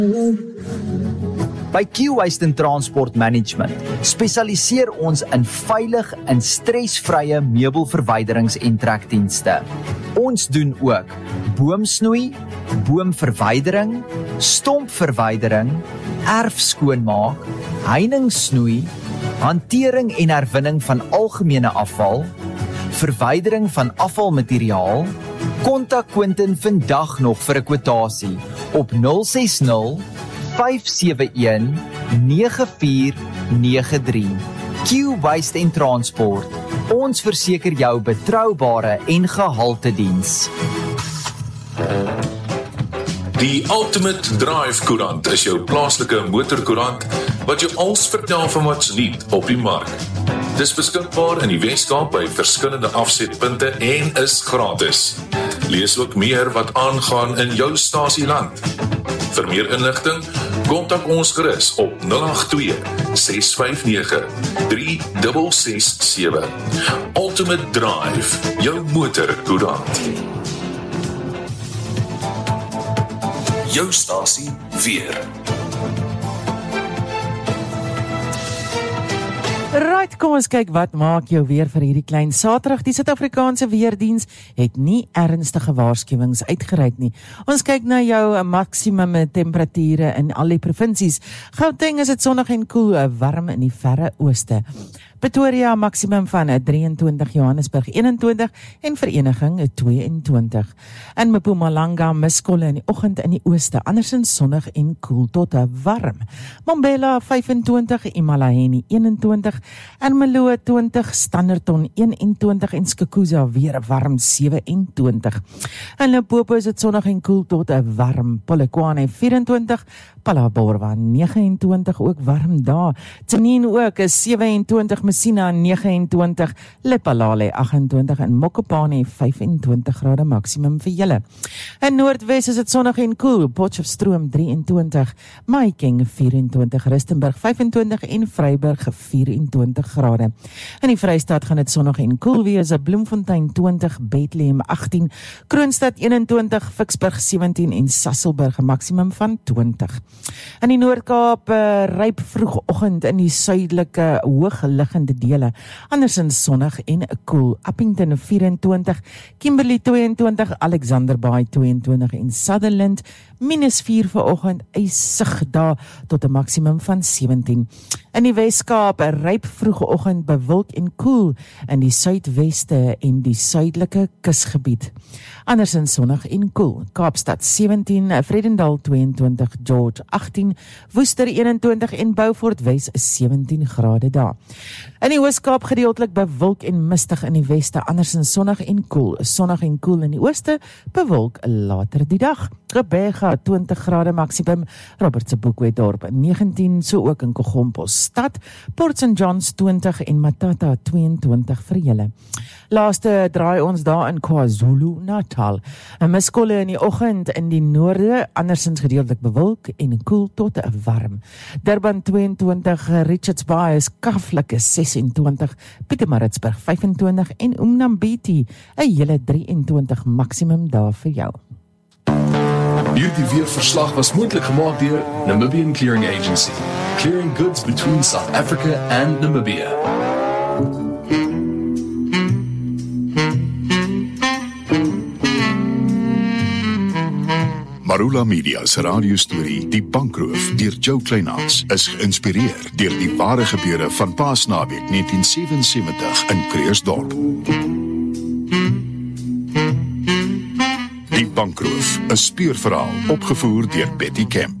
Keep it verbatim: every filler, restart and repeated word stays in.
By Q-Waste and Transport Management spesialiseer ons in veilig en stresvrye meubelverwyderings en trekdienste. Ons doen ook boomsnoei, boomverwydering, stompverwydering, erfskoonmaak, heiningssnoei, hantering en herwinning van algemene afval, verwydering van afvalmateriaal. Kontak Quentin vandag nog vir 'n kwotasie op nul ses nul, vyf sewe een, nege vier nege drie. Q-Waste en Transport. Ons verseker jou betroubare en gehalte diens. Die Ultimate Drive Koerant is jou plaaslike motorkoerant wat jou alles vertel van wat's nuut op die mark. Dis beskikbaar in die Weskaap by verskillende afsetpunte en is gratis. Lees ook meer wat aangaan in jou stasieland. Vir meer inligting, kontak ons gerus op nul agt twee, ses vyf nege, drie ses ses sewe. Ultimate Drive, jou motorkoerant. Jou stasie weer. Right, kom ons kyk wat maak jou weer vir hierdie klein Saterdag. Die Suid-Afrikaanse Weerdiens het nie ernstige waarskuwings uitgereik nie. Ons kyk na jou maksimum temperature in al die provinsies. Gauteng is dit sonnig en koel, warm in die verre ooste. Pretoria maksimum van drieëntwintig, Johannesburg eenentwintig en Vereniging tweeëntwintig. In Mpumalanga miskolle in die oggend in die ooste, andersins sonnig en koel tot warm. Mbombela vyfentwintig, Imalaheni eenentwintig, Ermelo twintig, Standerton eenentwintig en Skukuza weer warm seweentwintig. In Limpopo is dit sonnig en koel tot warm. Polokwane vyfentwintig, Phalaborwa negenentwintig, ook warm daar. Tsenin ook is seweentwintig, Messina negenentwintig, Lephalale agt-en-twintig en Mokopane vyfentwintig grade maksimum vir julle. In Noordwes is dit sonnig en koel, Potchefstroom drieëntwintig, Mahikeng vyfentwintig, Rustenburg vyfentwintig en Vryburg vyfentwintig grade. In die Vrystaat gaan dit sonnig en koel wees, Bloemfontein twintig, Bethlehem agttien, Kroonstad eenentwintig, Vicksburg sewentien en Sasolburg 'n maksimum van twintig. In die Noord-Kaap uh, ryp vroegoggend in die suidelike hoogliggende dele, andersins sonnig en koel. Appington vyfentwintig, Kimberley tweeëntwintig, Alexander Bay tweeëntwintig en Sutherland minus vier vanoggend, ysig daar tot 'n maksimum van sewentien. In die Weskaap ryp vroegoggend bewolk en koel in die suidweste en die suidelike kusgebied. Andersins sonnig en koel. Kaapstad sewentien, Vredendal tweeëntwintig, George agttien, Woester eenentwintig en Beaufort Wes is sewentien grade daar. In die Ooskaap gedeeltelik bewolk en mistig in die weste, andersins sonnig en koel. Sonnig en koel in die ooste, bewolk later die dag. Gqeberha twintig grade maksimum, Robertseboekwedorp negentien, so ook in Kogompos stad, Port Saint Johns twintig en Matata tweeëntwintig vir julle. Laaste draai ons daar in KwaZulu-Natal. 'n Miskolle in die oggend in die noorde, andersins gedeeltelik bewolk en koel tot warm. Durban tweeëntwintig, Richards Bay is kaflike sesentwintig, Pietermaritzburg vyfentwintig en Umnambiti 'n hele drieëntwintig maksimum daar vir jou. Hierdie weerverslag was moontlik gemaak deur Namibian Clearing Agency, clearing goods between South Africa and Namibia. Marula Media se radiostorie Die Bankroof deur Joe Kleinhans is geïnspireer deur die ware gebeure van Paasnaweek negentien sewensewentig in Krugersdorp. Die Bankroof, 'n speurverhaal opgevoer deur Betty Kemp.